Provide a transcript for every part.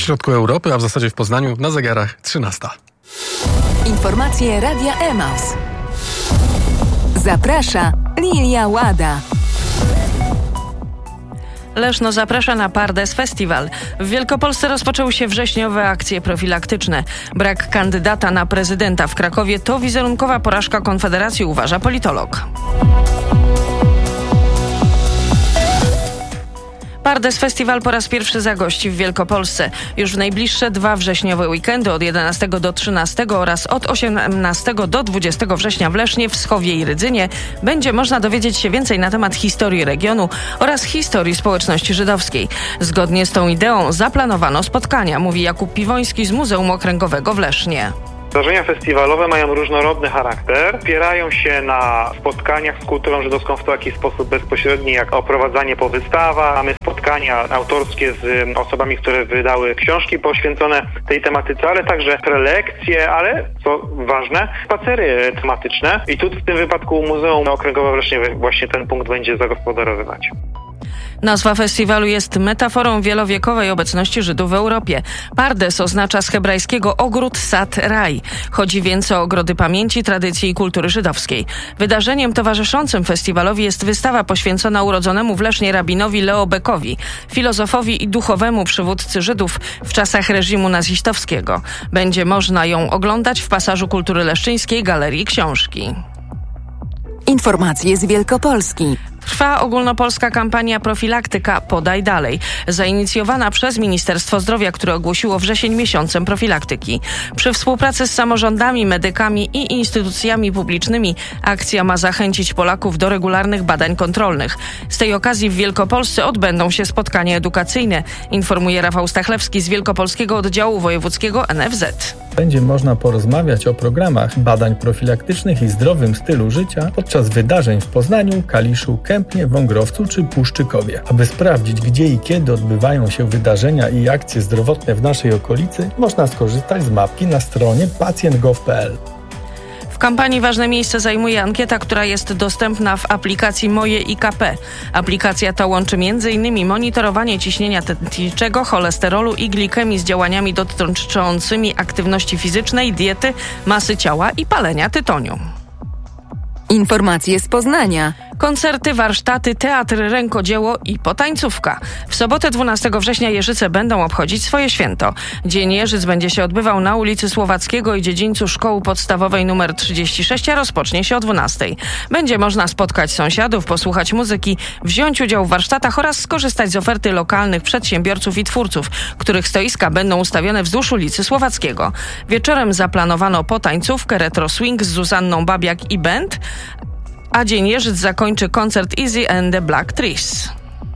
środku Europy, a w zasadzie w Poznaniu na zegarach 13. Informacje Radia Emaus. Zaprasza Lilia Łada. Leszno zaprasza na Pardes Festival. W Wielkopolsce rozpoczęły się wrześniowe akcje profilaktyczne. Brak kandydata na prezydenta w Krakowie to wizerunkowa porażka Konfederacji, uważa politolog. Pardes Festival po raz pierwszy zagości w Wielkopolsce. Już w najbliższe 2 wrześniowe weekendy od 11 do 13 oraz od 18 do 20 września w Lesznie, w Schowie i Rydzynie będzie można dowiedzieć się więcej na temat historii regionu oraz historii społeczności żydowskiej. Zgodnie z tą ideą zaplanowano spotkania, mówi Jakub Piwoński z Muzeum Okręgowego w Lesznie. Wydarzenia festiwalowe mają różnorodny charakter, opierają się na spotkaniach z kulturą żydowską w taki sposób bezpośredni, jak oprowadzanie po wystawach. Mamy spotkania autorskie z osobami, które wydały książki poświęcone tej tematyce, ale także prelekcje, ale co ważne, spacery tematyczne. I tu w tym wypadku Muzeum Okręgowe w Lesznie właśnie ten punkt będzie zagospodarowywać. Nazwa festiwalu jest metaforą wielowiekowej obecności Żydów w Europie. Pardes oznacza z hebrajskiego ogród, sad, raj. Chodzi więc o ogrody pamięci, tradycji i kultury żydowskiej. Wydarzeniem towarzyszącym festiwalowi jest wystawa poświęcona urodzonemu w Lesznie rabinowi Leo Beckowi, filozofowi i duchowemu przywódcy Żydów w czasach reżimu nazistowskiego. Będzie można ją oglądać w pasażu kultury leszczyńskiej Galerii Książki. Informacje z Wielkopolski. Trwa ogólnopolska kampania Profilaktyka Podaj Dalej, zainicjowana przez Ministerstwo Zdrowia, które ogłosiło wrzesień miesiącem profilaktyki. Przy współpracy z samorządami, medykami i instytucjami publicznymi akcja ma zachęcić Polaków do regularnych badań kontrolnych. Z tej okazji w Wielkopolsce odbędą się spotkania edukacyjne, informuje Rafał Stachlewski z Wielkopolskiego Oddziału Wojewódzkiego NFZ. Będzie można porozmawiać o programach badań profilaktycznych i zdrowym stylu życia podczas wydarzeń w Poznaniu, Kaliszu, Kępnie, Wągrowcu czy Puszczykowie. Aby sprawdzić, gdzie i kiedy odbywają się wydarzenia i akcje zdrowotne w naszej okolicy, można skorzystać z mapki na stronie pacjent.gov.pl. W kampanii ważne miejsce zajmuje ankieta, która jest dostępna w aplikacji Moje IKP. Aplikacja ta łączy m.in. monitorowanie ciśnienia tętniczego, cholesterolu i glikemii z działaniami dotyczącymi aktywności fizycznej, diety, masy ciała i palenia tytoniu. Informacje z Poznania. Koncerty, warsztaty, teatr, rękodzieło i potańcówka. W sobotę 12 września Jeżyce będą obchodzić swoje święto. Dzień Jeżyc będzie się odbywał na ulicy Słowackiego i dziedzińcu Szkoły Podstawowej nr 36, a rozpocznie się o 12. Będzie można spotkać sąsiadów, posłuchać muzyki, wziąć udział w warsztatach oraz skorzystać z oferty lokalnych przedsiębiorców i twórców, których stoiska będą ustawione wzdłuż ulicy Słowackiego. Wieczorem zaplanowano potańcówkę, retro swing z Zuzanną Babiak i band, a Dzień Jeżyc zakończy koncert Easy and the Black Trees.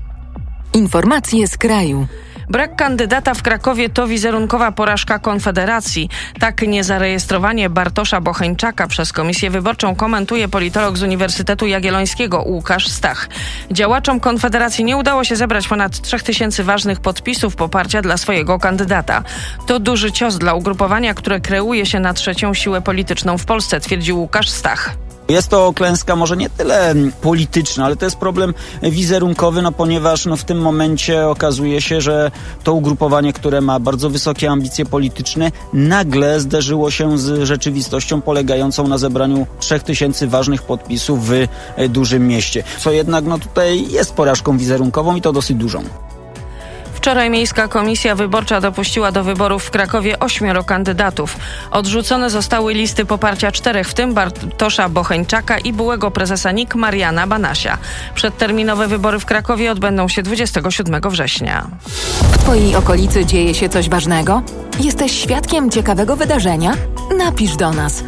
Informacje z kraju. Brak kandydata w Krakowie to wizerunkowa porażka Konfederacji. Tak niezarejestrowanie Bartosza Bocheńczaka przez Komisję Wyborczą komentuje politolog z Uniwersytetu Jagiellońskiego Łukasz Stach. Działaczom Konfederacji nie udało się zebrać ponad 3000 ważnych podpisów poparcia dla swojego kandydata. To duży cios dla ugrupowania, które kreuje się na trzecią siłę polityczną w Polsce, twierdził Łukasz Stach. Jest to klęska może nie tyle polityczna, ale to jest problem wizerunkowy, ponieważ w tym momencie okazuje się, że to ugrupowanie, które ma bardzo wysokie ambicje polityczne, nagle zderzyło się z rzeczywistością polegającą na zebraniu 3000 ważnych podpisów w dużym mieście. Co jednak tutaj jest porażką wizerunkową i to dosyć dużą. Wczoraj Miejska Komisja Wyborcza dopuściła do wyborów w Krakowie 8 kandydatów. Odrzucone zostały listy poparcia 4, w tym Bartosza Bocheńczaka i byłego prezesa NIK Mariana Banasia. Przedterminowe wybory w Krakowie odbędą się 27 września. W Twojej okolicy dzieje się coś ważnego? Jesteś świadkiem ciekawego wydarzenia? Napisz do nas.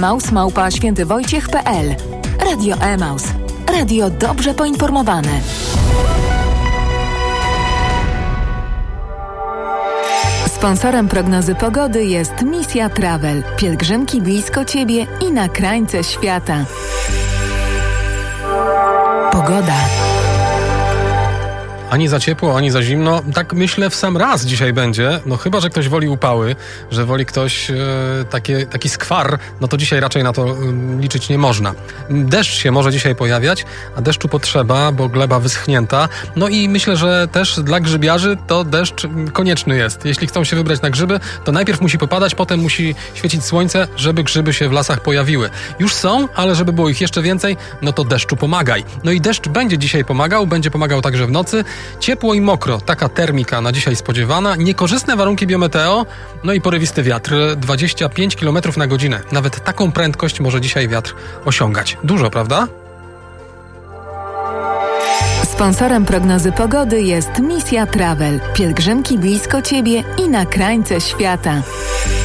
emaus@świętywojciech.pl. Radio Emaus. Radio dobrze poinformowane. Sponsorem prognozy pogody jest Misja Travel. Pielgrzymki blisko Ciebie i na krańce świata. Pogoda. Ani za ciepło, ani za zimno. Tak myślę w sam raz dzisiaj będzie. No chyba, że ktoś woli upały, że woli ktoś taki skwar, no to dzisiaj raczej na to liczyć nie można. Deszcz się może dzisiaj pojawiać, a deszczu potrzeba, bo gleba wyschnięta. No i myślę, że też dla grzybiarzy to deszcz konieczny jest. Jeśli chcą się wybrać na grzyby, to najpierw musi popadać, potem musi świecić słońce, żeby grzyby się w lasach pojawiły. Już są, ale żeby było ich jeszcze więcej, no to deszczu pomagaj. No i deszcz będzie dzisiaj pomagał, będzie pomagał także w nocy. Ciepło i mokro, taka termika na dzisiaj spodziewana. Niekorzystne warunki biometeo, no i porywisty wiatr, 25 km na godzinę. Nawet taką prędkość może dzisiaj wiatr osiągać. Dużo, prawda? Sponsorem prognozy pogody jest Misja Travel. Pielgrzymki blisko Ciebie i na krańce świata.